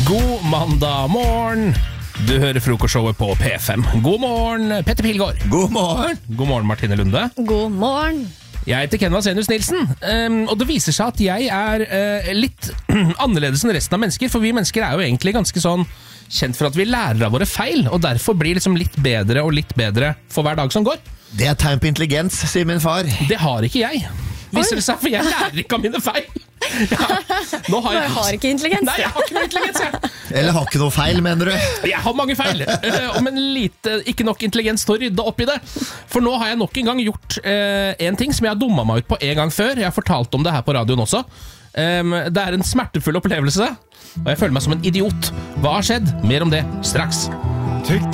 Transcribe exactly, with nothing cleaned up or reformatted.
God mandag morgen. Du hører frokostshowet på P fem. God morgen, Petter Pilgaard. God morgen. God morgen, Martine Lunde. God morgen. Jeg heter Ken Vasenius Nilsen, um, og det viser seg at jeg er uh, litt annerledes enn resten av mennesker, for vi mennesker er jo egentlig ganske sånn kjent for at vi lærer av våre feil, og derfor blir liksom litt bedre og litt bedre for hver dag som går. Det er tegn på intelligens, sier min far. Det har ikke jeg. Viser det seg, for jeg lærer ikke av mine feil. Ja, nå har jeg... Jeg har ikke intelligens. Nei, jeg har ikke noe intelligens, jeg. Eller har ikke noe feil, mener du? Jeg har mange feil, uh, men lite, ikke nok intelligens til å rydde opp i det. For nå har jeg nok en gang gjort uh, en ting som jeg har dummet meg ut på en gang før. Jeg har fortalt om det her på radioen også. Um, det er en smertefull opplevelse, og jeg føler meg som en idiot. Hva har skjedd? Mer om det straks.